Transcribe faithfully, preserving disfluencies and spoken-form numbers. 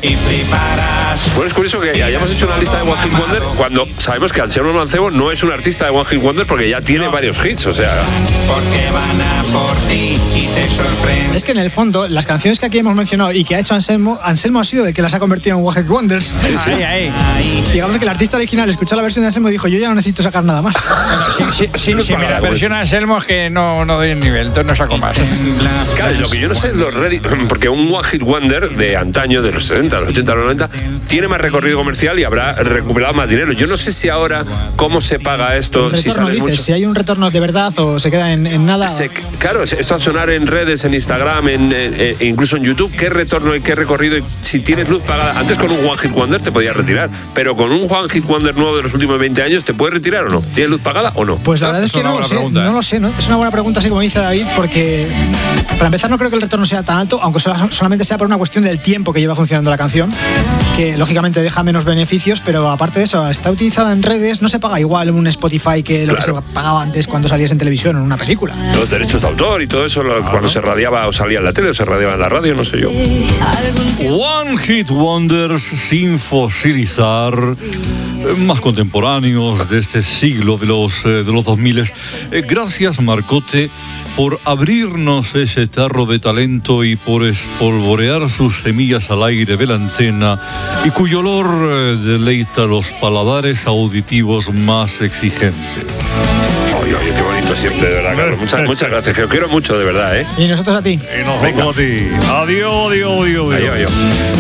y fliparás. Bueno, es curioso que hayamos hecho una lista de One Hit Wonder cuando sabemos que Anselmo Mancebo no es un artista de One Hit Wonder porque ya tiene no. varios hits, o sea... Porque van a por ti y te sorprenden. Es que en el fondo, las canciones que aquí hemos mencionado y que ha hecho Anselmo, Anselmo ha sido de que las ha convertido en One Hit Wonders. Sí, sí. Ahí, ahí. Digamos que el artista original escuchó la versión de Anselmo y dijo, yo ya no necesito sacar nada más. Bueno, sí, sí, sí, sí, la versión de Anselmo es que no, no doy el nivel, entonces no saco más. Claro, y lo que yo no sé es los ready, porque un One Hit Wonder de antaño, de los setenta, los ochenta, los noventa, tiene más recorrido comercial y habrá recuperado más dinero. Yo no sé si ahora, cómo se paga esto, retorno, si sale dices, mucho. Si hay un retorno de verdad o se queda en, en nada. Se, claro, esto a sonar en redes, en Instagram, en, en, en, incluso en YouTube, qué retorno y qué recorrido. Y si tienes luz pagada, antes con un One Hit Wonder te podías retirar, pero con un One Hit Wonder nuevo de los últimos veinte años, ¿te puedes retirar o no? ¿Tienes luz pagada o no? Pues la verdad es que no lo sé, pregunta, ¿eh? no lo sé, ¿no? Es una buena pregunta, así como dice David, porque para empezar no creo que el retorno sea tan alto, aunque solamente sea por una cuestión del tiempo que lleva funcionando la canción, que lógicamente deja menos beneficios, pero aparte de eso, está utilizada en redes, no se paga igual en un Spotify que lo claro. que se pagaba antes cuando salías en televisión o en una película. Los derechos de autor y todo eso, claro. cuando se radiaba o salía en la tele o se radiaba en la radio, no sé yo. One Hit Wonders sin fosilizar, más contemporáneos de este siglo, de los, de los dos mil. Eh, gracias, Marcote, por abrirnos ese tarro de talento y por espolvorear sus semillas al aire de la antena y cuyo olor eh, deleita los paladares auditivos más exigentes. Oye, oye, qué bonito siempre, de verdad, Carlos. Muchas, muchas gracias, que os quiero mucho, de verdad, ¿eh? Y nosotros a ti. Y nosotros Venga. a ti. Adiós, adiós, adiós. adiós, adiós.